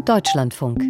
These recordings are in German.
Deutschlandfunk.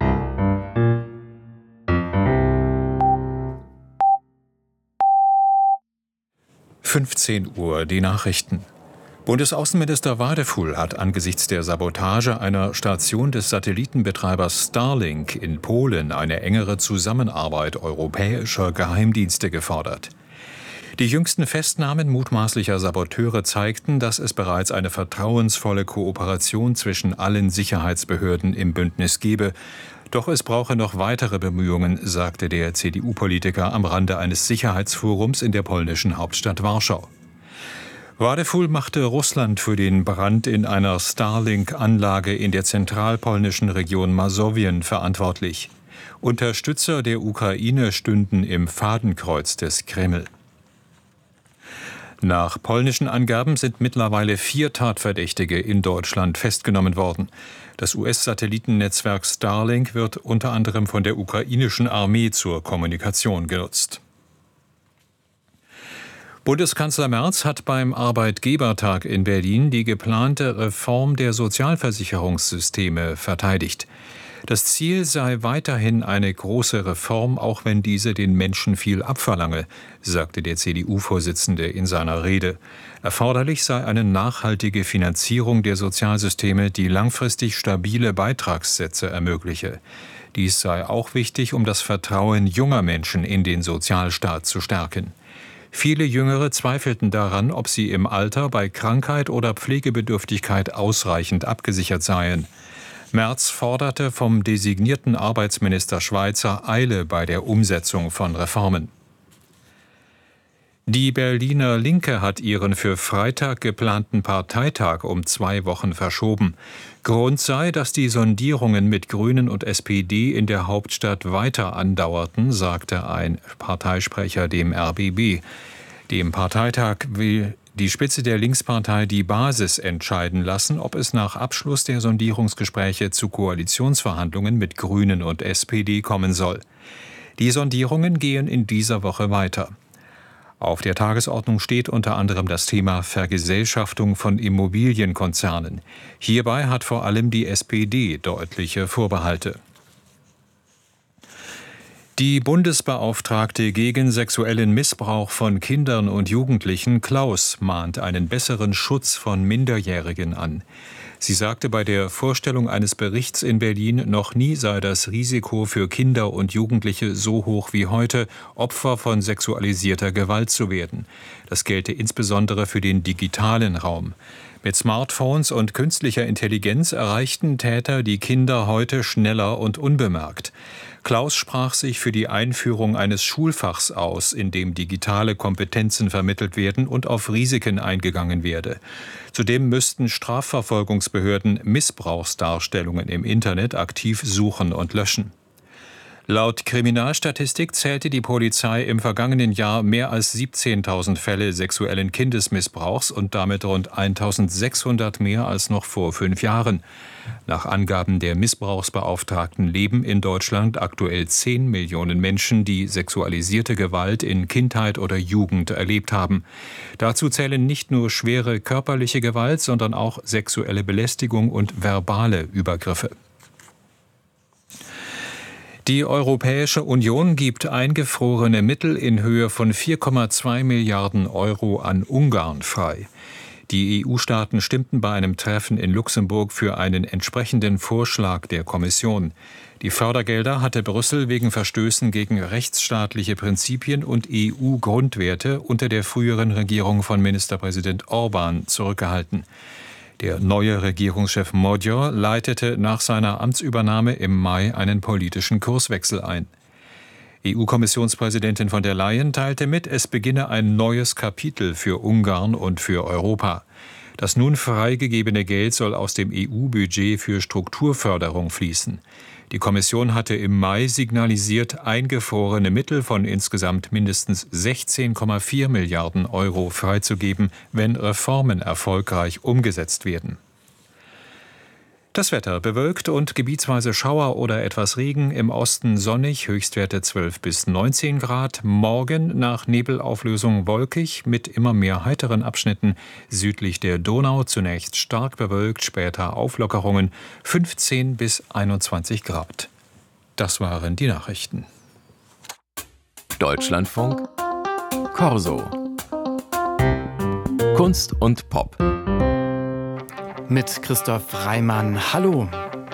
Uhr, die Nachrichten. Bundesaußenminister Wadefuhl hat angesichts der Sabotage einer Station des Satellitenbetreibers Starlink in Polen eine engere Zusammenarbeit europäischer Geheimdienste gefordert. Die jüngsten Festnahmen mutmaßlicher Saboteure zeigten, dass es bereits eine vertrauensvolle Kooperation zwischen allen Sicherheitsbehörden im Bündnis gebe. Doch es brauche noch weitere Bemühungen, sagte der CDU-Politiker am Rande eines Sicherheitsforums in der polnischen Hauptstadt Warschau. Wadefuhl machte Russland für den Brand in einer Starlink-Anlage in der zentralpolnischen Region Masowien verantwortlich. Unterstützer der Ukraine stünden im Fadenkreuz des Kreml. Nach polnischen Angaben sind mittlerweile 4 Tatverdächtige in Deutschland festgenommen worden. Das US-Satellitennetzwerk Starlink wird unter anderem von der ukrainischen Armee zur Kommunikation genutzt. Bundeskanzler Merz hat beim Arbeitgebertag in Berlin die geplante Reform der Sozialversicherungssysteme verteidigt. Das Ziel sei weiterhin eine große Reform, auch wenn diese den Menschen viel abverlange, sagte der CDU-Vorsitzende in seiner Rede. Erforderlich sei eine nachhaltige Finanzierung der Sozialsysteme, die langfristig stabile Beitragssätze ermögliche. Dies sei auch wichtig, um das Vertrauen junger Menschen in den Sozialstaat zu stärken. Viele Jüngere zweifelten daran, ob sie im Alter bei Krankheit oder Pflegebedürftigkeit ausreichend abgesichert seien. Merz forderte vom designierten Arbeitsminister Schweizer Eile bei der Umsetzung von Reformen. Die Berliner Linke hat ihren für Freitag geplanten Parteitag um 2 Wochen verschoben. Grund sei, dass die Sondierungen mit Grünen und SPD in der Hauptstadt weiter andauerten, sagte ein Parteisprecher dem RBB. Dem Parteitag will die Spitze der Linkspartei die Basis entscheiden lassen, ob es nach Abschluss der Sondierungsgespräche zu Koalitionsverhandlungen mit Grünen und SPD kommen soll. Die Sondierungen gehen in dieser Woche weiter. Auf der Tagesordnung steht unter anderem das Thema Vergesellschaftung von Immobilienkonzernen. Hierbei hat vor allem die SPD deutliche Vorbehalte. Die Bundesbeauftragte gegen sexuellen Missbrauch von Kindern und Jugendlichen, Klaus, mahnt einen besseren Schutz von Minderjährigen an. Sie sagte bei der Vorstellung eines Berichts in Berlin, noch nie sei das Risiko für Kinder und Jugendliche so hoch wie heute, Opfer von sexualisierter Gewalt zu werden. Das gelte insbesondere für den digitalen Raum. Mit Smartphones und künstlicher Intelligenz erreichten Täter die Kinder heute schneller und unbemerkt. Klaus sprach sich für die Einführung eines Schulfachs aus, in dem digitale Kompetenzen vermittelt werden und auf Risiken eingegangen werde. Zudem müssten Strafverfolgungsbehörden Missbrauchsdarstellungen im Internet aktiv suchen und löschen. Laut Kriminalstatistik zählte die Polizei im vergangenen Jahr mehr als 17.000 Fälle sexuellen Kindesmissbrauchs und damit rund 1.600 mehr als noch vor 5 Jahren. Nach Angaben der Missbrauchsbeauftragten leben in Deutschland aktuell 10 Millionen Menschen, die sexualisierte Gewalt in Kindheit oder Jugend erlebt haben. Dazu zählen nicht nur schwere körperliche Gewalt, sondern auch sexuelle Belästigung und verbale Übergriffe. Die Europäische Union gibt eingefrorene Mittel in Höhe von 4,2 Milliarden Euro an Ungarn frei. Die EU-Staaten stimmten bei einem Treffen in Luxemburg für einen entsprechenden Vorschlag der Kommission. Die Fördergelder hatte Brüssel wegen Verstößen gegen rechtsstaatliche Prinzipien und EU-Grundwerte unter der früheren Regierung von Ministerpräsident Orbán zurückgehalten. Der neue Regierungschef Magyar leitete nach seiner Amtsübernahme im Mai einen politischen Kurswechsel ein. EU-Kommissionspräsidentin von der Leyen teilte mit, es beginne ein neues Kapitel für Ungarn und für Europa. Das nun freigegebene Geld soll aus dem EU-Budget für Strukturförderung fließen. Die Kommission hatte im Mai signalisiert, eingefrorene Mittel von insgesamt mindestens 16,4 Milliarden Euro freizugeben, wenn Reformen erfolgreich umgesetzt werden. Das Wetter: bewölkt und gebietsweise Schauer oder etwas Regen, im Osten sonnig, Höchstwerte 12 bis 19 Grad. Morgen nach Nebelauflösung wolkig mit immer mehr heiteren Abschnitten. Südlich der Donau zunächst stark bewölkt, später Auflockerungen, 15 bis 21 Grad. Das waren die Nachrichten. Deutschlandfunk Corso. Kunst und Pop. Mit Christoph Reimann. Hallo.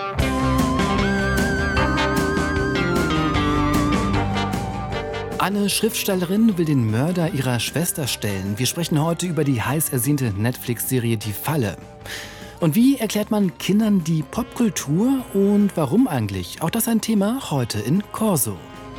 Eine Schriftstellerin will den Mörder ihrer Schwester stellen. Wir sprechen heute über die heiß ersehnte Netflix-Serie Die Falle. Und wie erklärt man Kindern die Popkultur und warum eigentlich? Auch das ein Thema heute in Corso.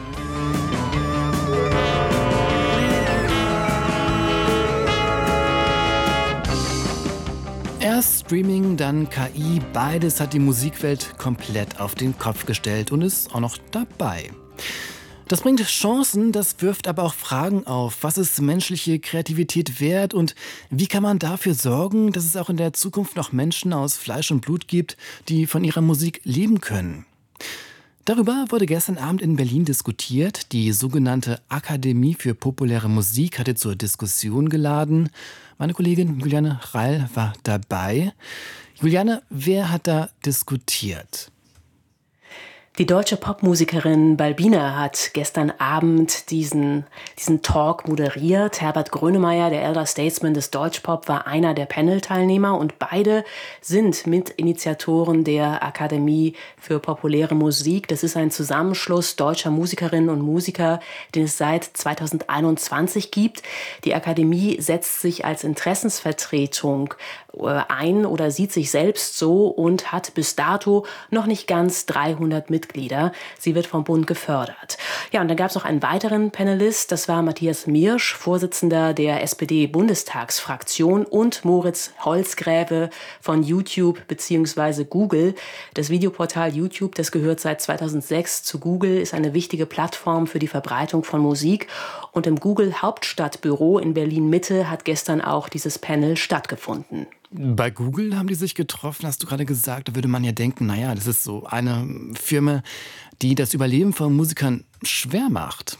Erst Streaming, dann KI, beides hat die Musikwelt komplett auf den Kopf gestellt und ist auch noch dabei. Das bringt Chancen, das wirft aber auch Fragen auf. Was ist menschliche Kreativität wert und wie kann man dafür sorgen, dass es auch in der Zukunft noch Menschen aus Fleisch und Blut gibt, die von ihrer Musik leben können? Darüber wurde gestern Abend in Berlin diskutiert. Die sogenannte Akademie für populäre Musik hatte zur Diskussion geladen. Meine Kollegin Juliane Reil war dabei. Juliane, wer hat da diskutiert? Die deutsche Popmusikerin Balbina hat gestern Abend diesen Talk moderiert. Herbert Grönemeyer, der Elder Statesman des Deutschpop, war einer der Panel-Teilnehmer und beide sind Mitinitiatoren der Akademie für populäre Musik. Das ist ein Zusammenschluss deutscher Musikerinnen und Musiker, den es seit 2021 gibt. Die Akademie setzt sich als Interessensvertretung ein oder sieht sich selbst so und hat bis dato noch nicht ganz 300 Mitglieder. Sie wird vom Bund gefördert. Ja, und dann gab es noch einen weiteren Panelist, das war Matthias Mirsch, Vorsitzender der SPD-Bundestagsfraktion, und Moritz Holzgräve von YouTube bzw. Google. Das Videoportal YouTube, das gehört seit 2006 zu Google, ist eine wichtige Plattform für die Verbreitung von Musik. Und im Google Hauptstadtbüro in Berlin-Mitte hat gestern auch dieses Panel stattgefunden. Bei Google haben die sich getroffen, hast du gerade gesagt. Da würde man ja denken, naja, das ist so eine Firma, die das Überleben von Musikern schwer macht.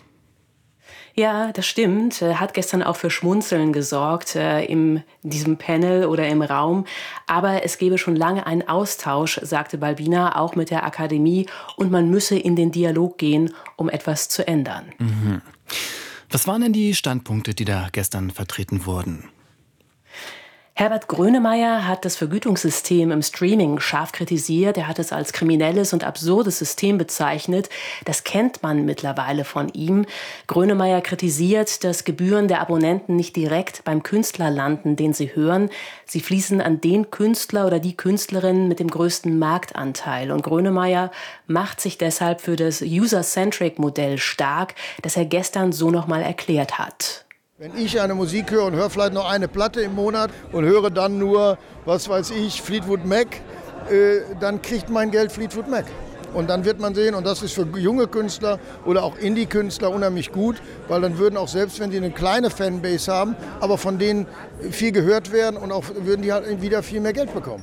Ja, das stimmt. Hat gestern auch für Schmunzeln gesorgt in diesem Panel oder im Raum. Aber es gäbe schon lange einen Austausch, sagte Balbina, auch mit der Akademie. Und man müsse in den Dialog gehen, um etwas zu ändern. Mhm. Was waren denn die Standpunkte, die da gestern vertreten wurden? Herbert Grönemeyer hat das Vergütungssystem im Streaming scharf kritisiert. Er hat es als kriminelles und absurdes System bezeichnet. Das kennt man mittlerweile von ihm. Grönemeyer kritisiert, dass Gebühren der Abonnenten nicht direkt beim Künstler landen, den sie hören. Sie fließen an den Künstler oder die Künstlerin mit dem größten Marktanteil. Und Grönemeyer macht sich deshalb für das User-Centric-Modell stark, das er gestern so nochmal erklärt hat. Wenn ich eine Musik höre und höre vielleicht noch eine Platte im Monat und höre dann nur, was weiß ich, Fleetwood Mac, dann kriegt mein Geld Fleetwood Mac. Und dann wird man sehen, und das ist für junge Künstler oder auch Indie-Künstler unheimlich gut, weil dann würden auch, selbst wenn die eine kleine Fanbase haben, aber von denen viel gehört werden und auch würden die halt wieder viel mehr Geld bekommen.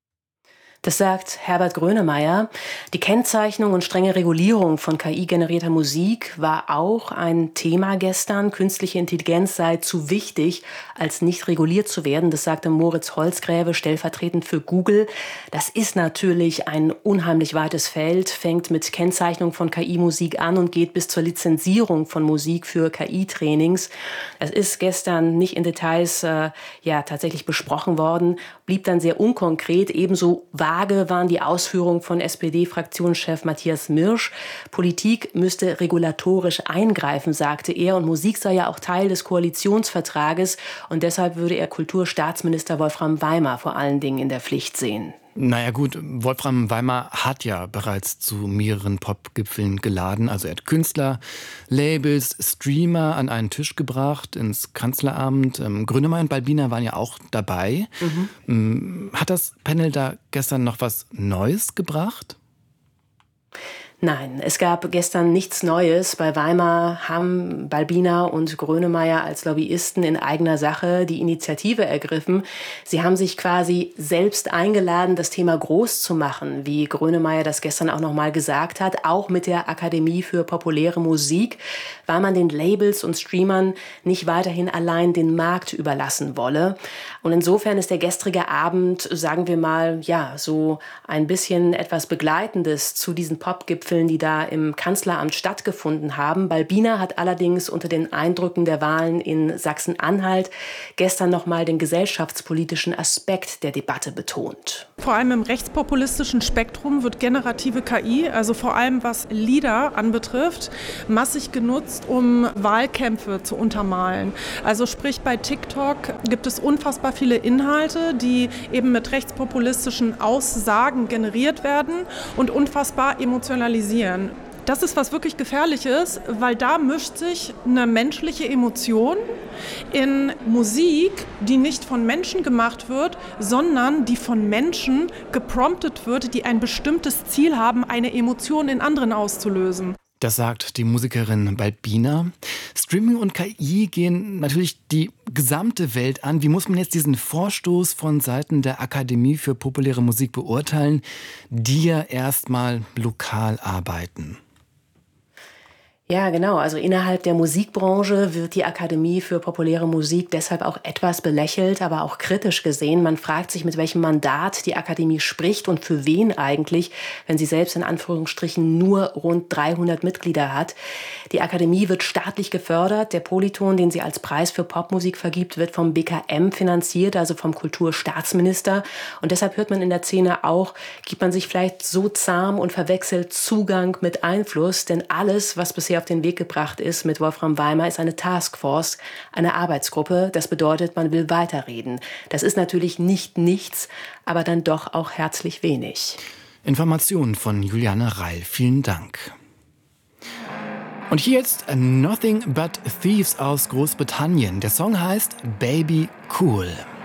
Das sagt Herbert Grönemeyer. Die Kennzeichnung und strenge Regulierung von KI-generierter Musik war auch ein Thema gestern. Künstliche Intelligenz sei zu wichtig, als nicht reguliert zu werden. Das sagte Moritz Holzgräve, stellvertretend für Google. Das ist natürlich ein unheimlich weites Feld, fängt mit Kennzeichnung von KI-Musik an und geht bis zur Lizenzierung von Musik für KI-Trainings. Es ist gestern nicht in Details tatsächlich besprochen worden, blieb dann sehr unkonkret. Ebenso vage waren die Ausführungen von SPD-Fraktionschef Matthias Mirsch. Politik müsste regulatorisch eingreifen, sagte er. Und Musik sei ja auch Teil des Koalitionsvertrages. Und deshalb würde er Kulturstaatsminister Wolfram Weimar vor allen Dingen in der Pflicht sehen. Naja gut, Wolfram Weimar hat ja bereits zu mehreren Popgipfeln geladen. Also er hat Künstler, Labels, Streamer an einen Tisch gebracht ins Kanzleramt. Grönemeyer und Balbina waren ja auch dabei. Hat das Panel da gestern noch was Neues gebracht? Nein, es gab gestern nichts Neues. Bei Weimar haben Balbiner und Grönemeyer als Lobbyisten in eigener Sache die Initiative ergriffen. Sie haben sich quasi selbst eingeladen, das Thema groß zu machen, wie Grönemeyer das gestern auch noch mal gesagt hat, auch mit der Akademie für populäre Musik, weil man den Labels und Streamern nicht weiterhin allein den Markt überlassen wolle. Und insofern ist der gestrige Abend, sagen wir mal, ja, so ein bisschen etwas Begleitendes zu diesen Popgipfeln, die da im Kanzleramt stattgefunden haben. Balbiner hat allerdings unter den Eindrücken der Wahlen in Sachsen-Anhalt gestern noch mal den gesellschaftspolitischen Aspekt der Debatte betont. Vor allem im rechtspopulistischen Spektrum wird generative KI, also vor allem was Lieder anbetrifft, massig genutzt, um Wahlkämpfe zu untermalen. Also sprich, bei TikTok gibt es unfassbar viele Inhalte, die eben mit rechtspopulistischen Aussagen generiert werden und unfassbar emotionalisieren. Das ist was wirklich Gefährliches, weil da mischt sich eine menschliche Emotion in Musik, die nicht von Menschen gemacht wird, sondern die von Menschen gepromptet wird, die ein bestimmtes Ziel haben, eine Emotion in anderen auszulösen. Das sagt die Musikerin Balbiner. Streaming und KI gehen natürlich die gesamte Welt an. Wie muss man jetzt diesen Vorstoß von Seiten der Akademie für populäre Musik beurteilen, die ja erstmal lokal arbeiten? Ja, genau. Also innerhalb der Musikbranche wird die Akademie für populäre Musik deshalb auch etwas belächelt, aber auch kritisch gesehen. Man fragt sich, mit welchem Mandat die Akademie spricht und für wen eigentlich, wenn sie selbst in Anführungsstrichen nur rund 300 Mitglieder hat. Die Akademie wird staatlich gefördert. Der Polyton, den sie als Preis für Popmusik vergibt, wird vom BKM finanziert, also vom Kulturstaatsminister. Und deshalb hört man in der Szene auch, gibt man sich vielleicht so zahm und verwechselt Zugang mit Einfluss, denn alles, was bisher auf den Weg gebracht ist mit Wolfram Weimar, ist eine Taskforce, eine Arbeitsgruppe. Das bedeutet, man will weiterreden. Das ist natürlich nicht nichts, aber dann doch auch herzlich wenig. Informationen von Juliane Reil. Vielen Dank. Und hier jetzt Nothing But Thieves aus Großbritannien. Der Song heißt Baby Cool.